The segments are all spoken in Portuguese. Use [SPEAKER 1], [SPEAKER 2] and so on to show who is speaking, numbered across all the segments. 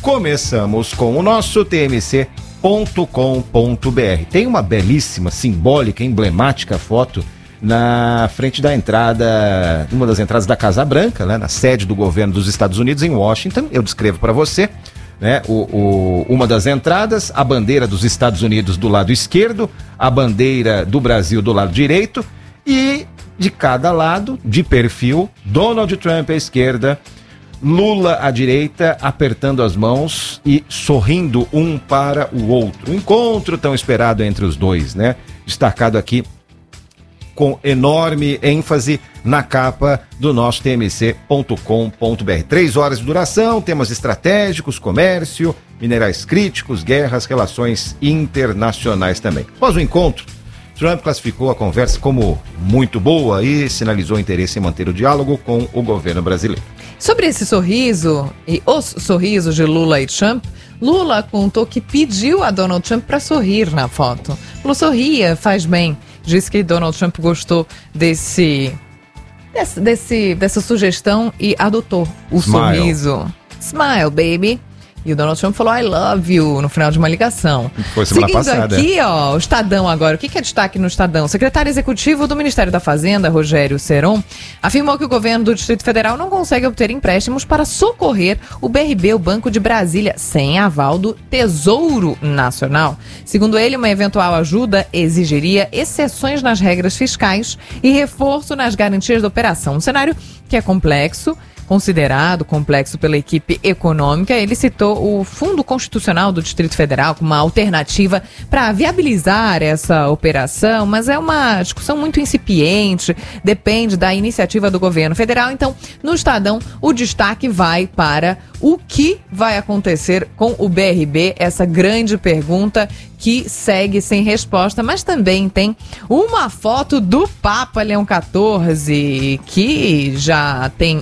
[SPEAKER 1] começamos com o nosso TMC.com.br. Tem uma belíssima, simbólica, emblemática foto na frente da entrada, uma das entradas da Casa Branca, né, na sede do governo dos Estados Unidos em Washington. Eu descrevo para você, né, uma das entradas, a bandeira dos Estados Unidos do lado esquerdo, a bandeira do Brasil do lado direito e de cada lado, de perfil, Donald Trump à esquerda, Lula à direita, apertando as mãos e sorrindo um para o outro. Um encontro tão esperado entre os dois, né? Destacado aqui com enorme ênfase na capa do nosso tmc.com.br. 3 horas de duração, temas estratégicos, comércio, minerais críticos, guerras, relações internacionais também. Após o encontro, Trump classificou a conversa como muito boa e sinalizou interesse em manter o diálogo com o governo brasileiro.
[SPEAKER 2] Sobre esse sorriso e os sorrisos de Lula e Trump, Lula contou que pediu a Donald Trump para sorrir na foto. Falou, sorria, faz bem. Disse que Donald Trump gostou dessa sugestão e adotou o sorriso. Smile, baby. E o Donald Trump falou, I love you, no final de uma ligação.
[SPEAKER 1] Foi semana passada.
[SPEAKER 2] Seguindo aqui, ó, o Estadão agora. O que é destaque no Estadão? O secretário executivo do Ministério da Fazenda, Rogério Seron, afirmou que o governo do Distrito Federal não consegue obter empréstimos para socorrer o BRB, o Banco de Brasília, sem aval do Tesouro Nacional. Segundo ele, uma eventual ajuda exigiria exceções nas regras fiscais e reforço nas garantias da operação. Um cenário que é considerado complexo pela equipe econômica. Ele citou o Fundo Constitucional do Distrito Federal como uma alternativa para viabilizar essa operação, mas é uma discussão muito incipiente, depende da iniciativa do governo federal. Então, no Estadão, o destaque vai para o que vai acontecer com o BRB, essa grande pergunta que segue sem resposta, mas também tem uma foto do Papa Leão XIV, que já tem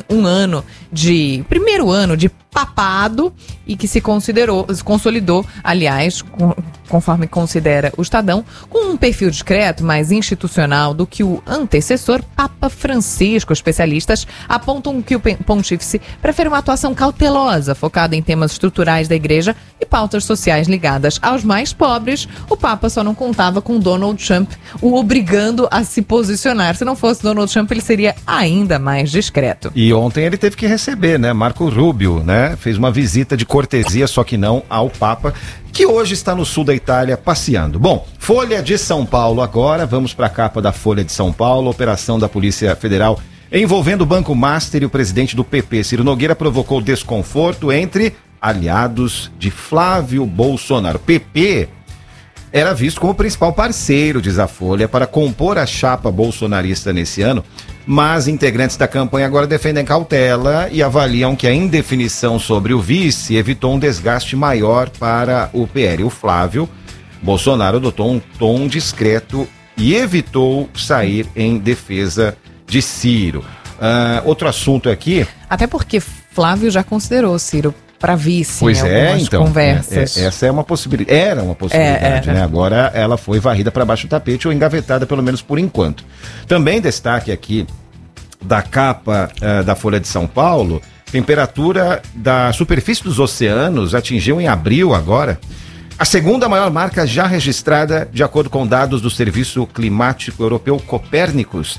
[SPEAKER 2] primeiro ano de papado e que se consolidou, aliás, conforme considera o Estadão, com um perfil discreto, mais institucional do que o antecessor, Papa Francisco. Especialistas apontam que o pontífice prefere uma atuação cautelosa, focada em temas estruturais da igreja e pautas sociais ligadas aos mais pobres. O Papa só não contava com Donald Trump, o obrigando a se posicionar. Se não fosse Donald Trump, ele seria ainda mais discreto.
[SPEAKER 1] E ontem ele teve que receber, né, Marco Rubio, né? Fez uma visita de cortesia, só que não ao Papa, que hoje está no sul da Itália passeando. Bom, Folha de São Paulo agora, vamos para a capa da Folha de São Paulo. Operação da Polícia Federal envolvendo o Banco Master e o presidente do PP, Ciro Nogueira, provocou desconforto entre aliados de Flávio Bolsonaro. O PP era visto como o principal parceiro, diz a Folha, para compor a chapa bolsonarista nesse ano, mas integrantes da campanha agora defendem cautela e avaliam que a indefinição sobre o vice evitou um desgaste maior para o PL. O Flávio Bolsonaro adotou um tom discreto e evitou sair em defesa de Ciro. Outro assunto aqui...
[SPEAKER 2] Até porque Flávio já considerou Ciro para vice
[SPEAKER 1] pois
[SPEAKER 2] em algumas conversas.
[SPEAKER 1] Essa é uma possibilidade, era uma possibilidade, né? Agora ela foi varrida para baixo do tapete ou engavetada, pelo menos por enquanto. Também destaque aqui da capa da Folha de São Paulo, temperatura da superfície dos oceanos atingiu em abril agora a segunda maior marca já registrada, de acordo com dados do Serviço Climático Europeu Copérnicus.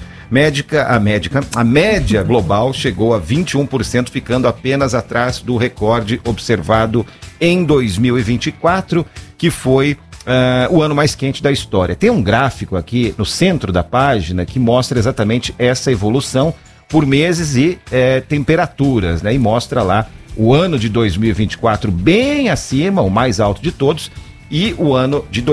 [SPEAKER 1] A média global chegou a 21%, ficando apenas atrás do recorde observado em 2024, que foi o ano mais quente da história. Tem um gráfico aqui no centro da página que mostra exatamente essa evolução por meses e temperaturas, né? E mostra lá o ano de 2024 bem acima, o mais alto de todos, e o ano de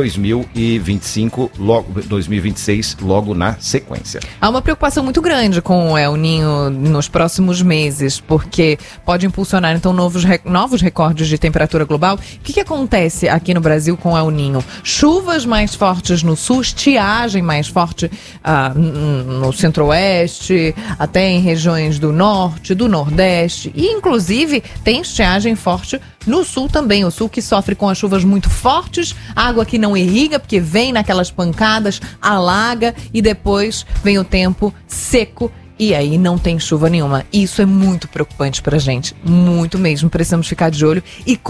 [SPEAKER 1] 2026 logo na sequência.
[SPEAKER 2] Há uma preocupação muito grande com o El Niño nos próximos meses, porque pode impulsionar então novos recordes de temperatura global. O que acontece aqui no Brasil com o El Niño? Chuvas mais fortes no sul, estiagem mais forte no centro-oeste, até em regiões do norte, do nordeste, e inclusive tem estiagem forte no sul também, o sul que sofre com as chuvas muito fortes, água que não irriga, porque vem naquelas pancadas, alaga e depois vem o tempo seco e aí não tem chuva nenhuma. Isso é muito preocupante pra gente, muito mesmo. Precisamos ficar de olho e